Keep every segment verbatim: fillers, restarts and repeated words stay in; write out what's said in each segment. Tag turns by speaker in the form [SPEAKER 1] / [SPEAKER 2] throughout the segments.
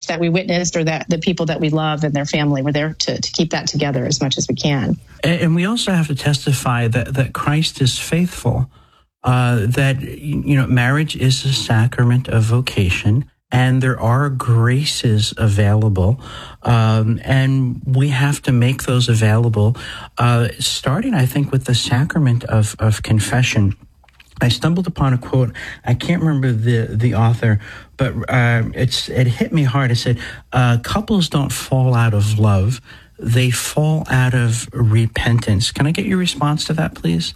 [SPEAKER 1] that we witnessed or that the people that we love and their family. We're there to, to keep that together as much as we can.
[SPEAKER 2] And we also have to testify that, that Christ is faithful, uh, that, you know, marriage is a sacrament of vocation, and there are graces available, um, and we have to make those available, uh, starting, I think, with the sacrament of, of confession. I stumbled upon a quote. I can't remember the, the author, but uh, it's it hit me hard. It said, uh, couples don't fall out of love. They fall out of repentance. Can I get your response to that, please?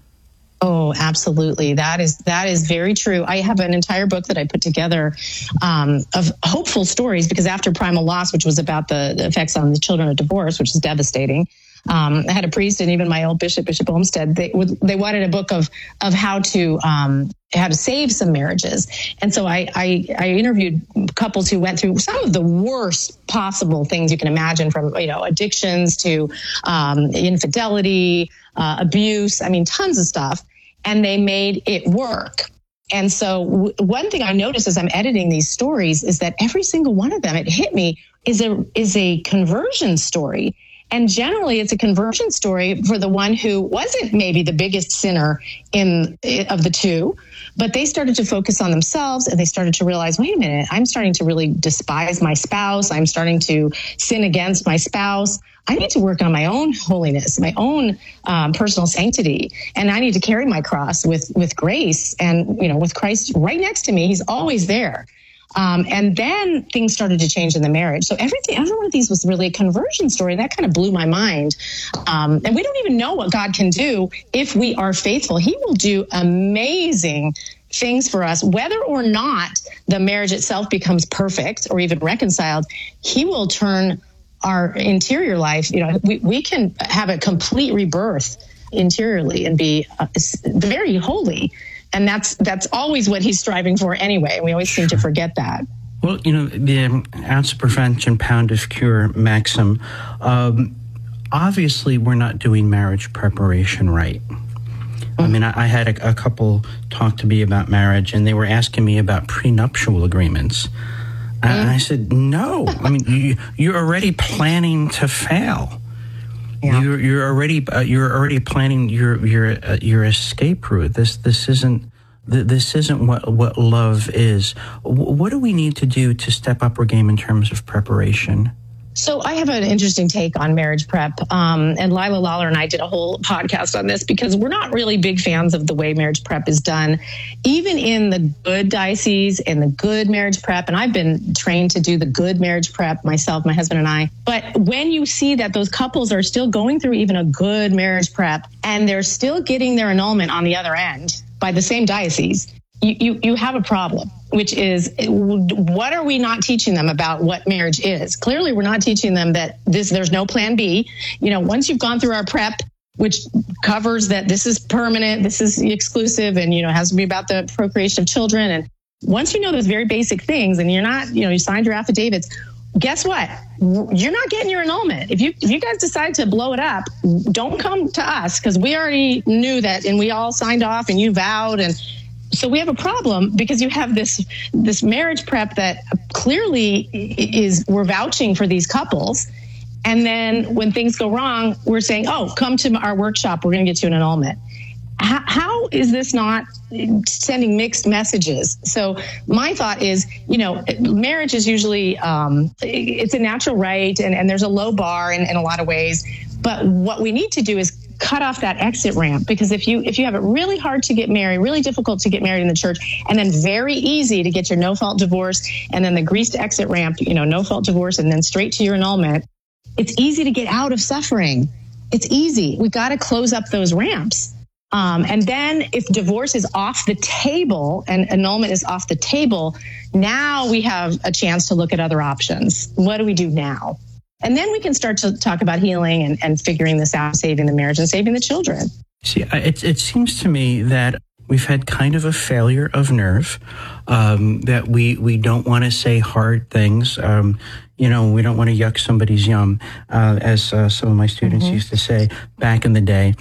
[SPEAKER 1] Oh, absolutely. That is that is very true. I have an entire book that I put together um, of hopeful stories, because after Primal Loss, which was about the, the effects on the children of divorce, which is devastating, um, I had a priest and even my old bishop, Bishop Olmsted, they would, they wanted a book of of how to um, how to save some marriages. And so I, I I interviewed couples who went through some of the worst possible things you can imagine, from you know addictions to um, infidelity, uh, abuse. I mean, tons of stuff. And they made it work. And so w- one thing I noticed as I'm editing these stories is that every single one of them, it hit me, is a is a conversion story. And generally, it's a conversion story for the one who wasn't maybe the biggest sinner in of the two, but they started to focus on themselves, and they started to realize, wait a minute, I'm starting to really despise my spouse. I'm starting to sin against my spouse. I need to work on my own holiness, my own um, personal sanctity, and I need to carry my cross with with grace, and you know, with Christ right next to me. He's always there. Um, and then things started to change in the marriage. So everything, every one of these was really a conversion story. That kind of blew my mind. Um, and we don't even know what God can do if we are faithful. He will do amazing things for us, whether or not the marriage itself becomes perfect or even reconciled. He will turn our interior life. You know, we, we can have a complete rebirth interiorly and be uh, very holy. And that's that's always what he's striving for anyway. We always seem to forget that.
[SPEAKER 2] Well, you know, the um, ounce of prevention, pound of cure maxim, um, obviously we're not doing marriage preparation right. Mm-hmm. I mean, I, I had a, a couple talk to me about marriage, and they were asking me about prenuptial agreements. Mm-hmm. And I said, no. I mean, you, you're already planning to fail. Yeah. You're you're already uh, you're already planning your your uh, your escape route. This this isn't this isn't what what love is. W- what do we need to do to step up our game in terms of preparation?
[SPEAKER 1] So I have an interesting take on marriage prep. Um, and Lila Lawler and I did a whole podcast on this, because we're not really big fans of the way marriage prep is done, even in the good diocese and the good marriage prep. And I've been trained to do the good marriage prep myself, my husband and I. But when you see that those couples are still going through even a good marriage prep, and they're still getting their annulment on the other end by the same diocese, you, you, you have a problem, which is, what are we not teaching them about what marriage is? Clearly, we're not teaching them that this, there's no plan B. You know, once you've gone through our prep, which covers that this is permanent, this is exclusive, and, you know, it has to be about the procreation of children. And once you know those very basic things, and you're not, you know, you signed your affidavits, guess what? You're not getting your annulment. If you if you guys decide to blow it up, don't come to us, because we already knew that, and we all signed off, and you vowed. And so we have a problem, because you have this this marriage prep that clearly is, we're vouching for these couples. And then when things go wrong, we're saying, oh, come to our workshop, we're going to get you an annulment. How, how is this not sending mixed messages? So my thought is, you know, marriage is usually, um, it's a natural right, and, and there's a low bar in, in a lot of ways. But what we need to do is cut off that exit ramp, because if you if you have it really hard to get married, really difficult to get married in the church, and then very easy to get your no-fault divorce, and then the greased exit ramp, you know, no-fault divorce, and then straight to your annulment, it's easy to get out of suffering. It's easy. We got to close up those ramps. Um, and then if divorce is off the table and annulment is off the table, now we have a chance to look at other options. What do we do now? And then we can start to talk about healing and, and figuring this out, saving the marriage and saving the children.
[SPEAKER 2] See, it, it seems to me that we've had kind of a failure of nerve, um, that we, we don't want to say hard things. Um, you know, we don't want to yuck somebody's yum, uh, as uh, some of my students mm-hmm. used to say back in the day.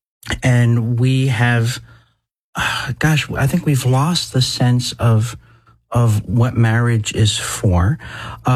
[SPEAKER 2] And we have, uh, gosh, I think we've lost the sense of of what marriage is for. Uh,